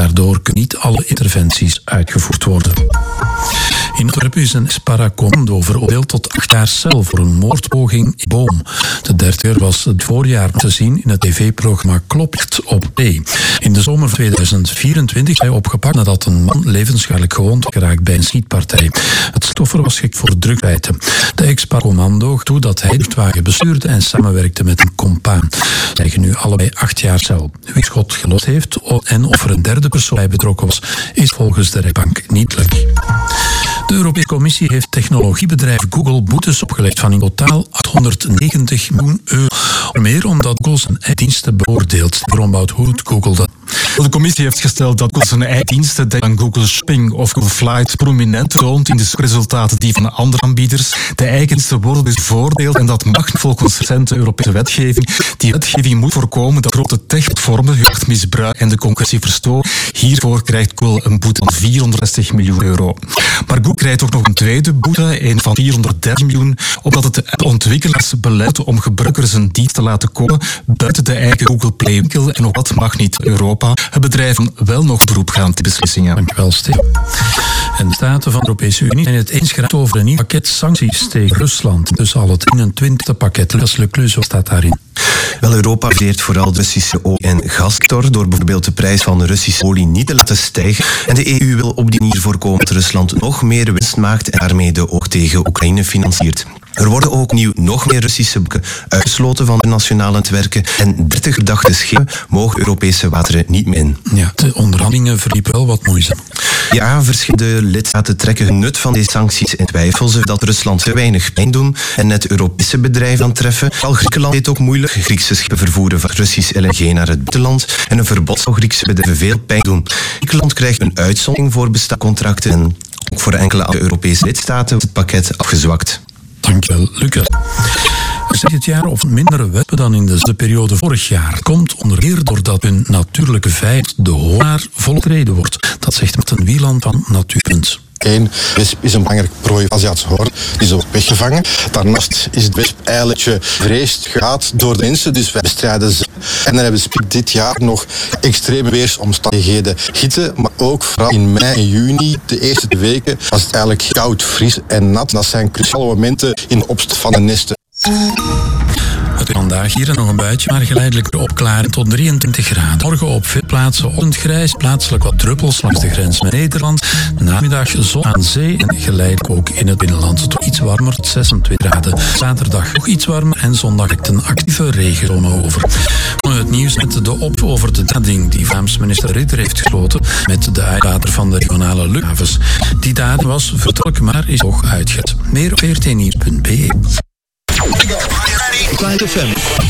Daardoor kunnen niet alle interventies uitgevoerd worden. In Antwerpen is een ex-paracommando veroordeeld tot 8 jaar cel voor een moordpoging in Boom. De dertiger was het voorjaar te zien in het tv-programma Klopt op P. In de zomer van 2024 is hij opgepakt nadat een man levensgevaarlijk gewond was geraakt bij een schietpartij. Het slachtoffer was gek voor drugsfeiten. De ex-paracommando gaf toe dat hij de wagen bestuurde en samenwerkte met een compaan. Ze krijgen nu allebei 8 jaar cel. Wie het schot gelost heeft en of er een derde persoon bij betrokken was, is volgens de rechtbank niet duidelijk. De Europese Commissie heeft technologiebedrijf Google boetes opgelegd van in totaal 890 miljoen euro. Meer omdat Google zijn diensten beoordeelt. Waarom bouwt Google dat? De commissie heeft gesteld dat Google zijn diensten aan Google Shopping of Google Flights prominent toont in de zoekresultaten die van andere aanbieders. De eigensten worden dus bevoordeeld en dat mag volgens recente Europese wetgeving. Die wetgeving moet voorkomen dat grote techplatformen machtsmisbruik en de concurrentie verstoren. Hiervoor krijgt Google een boete van 460 miljoen euro. Maar Google krijgt ook nog een tweede boete, een van 430 miljoen, omdat het ontwikkelaars beleidt om gebruikers een dienst te laten kopen buiten de eigen Google Play winkel. En ook dat mag niet in Europa. Het bedrijf kan wel nog beroep gaan op beslissingen. Dankjewel, Steve. En de staten van de Europese Unie zijn het eens geraakt over een nieuw pakket sancties tegen Rusland. Dus al het 21e pakket. Lucas Leclus, wat staat daarin? Wel, Europa veert vooral de Russische olie- en gassector door bijvoorbeeld de prijs van de Russische olie niet te laten stijgen. En de EU wil op die manier voorkomen dat Rusland nog meer winst maakt en daarmee de oorlog tegen Oekraïne financiert. Er worden ook opnieuw nog meer Russische banken uitgesloten van de nationale netwerken en 30 verdachte schepen mogen Europese wateren niet meer in. Ja, de onderhandelingen verliepen wel wat moeizaam. Ja, verschillende lidstaten trekken het nut van deze sancties in twijfel, zodat Rusland te weinig pijn doen en net Europese bedrijven aantreffen. Al Griekenland deed ook moeilijk. Griekse schepen vervoeren van Russisch LNG naar het buitenland en een verbod zou Griekse bedrijven veel pijn doen. Griekenland krijgt een uitzondering voor bestaande contracten en ook voor enkele andere Europese lidstaten wordt het pakket afgezwakt. Dankjewel, Lucas. Er zijn dit jaar of minder wetten dan in de periode vorig jaar. Het komt onder meer doordat hun natuurlijke vijand, de hoornaar, voltreden wordt. Dat zegt Marten Wieland van Natuurpunt. Eén, wesp is een belangrijk prooi van Aziatische hoorn. Die is ook weggevangen. Daarnaast is het wesp-eilandje vreesd gehaat door de mensen, dus wij bestrijden ze. En dan hebben we dit jaar nog extreme weersomstandigheden. Hitte, maar ook vooral in mei en juni, de eerste 2 weken, was het eigenlijk koud, fris en nat. Dat zijn cruciale momenten in de opstand van de nesten. Het vandaag hier nog een buitje, maar geleidelijk opklaren tot 23 graden. Morgen op veel plaatsen ochtendgrijs, plaatselijk wat druppels langs de grens met Nederland. Namiddag zon aan zee en geleidelijk ook in het binnenland tot iets warmer, 26 graden. Zaterdag nog iets warmer en zondag trekt een actieve regenzone over. Het nieuws met de over de dading die Vlaams minister Ridder heeft gesloten met de uitbater van de regionale luchthavens. Die daad was vertrokken, maar is toch uitgezet. Meer op 14nieuws.be.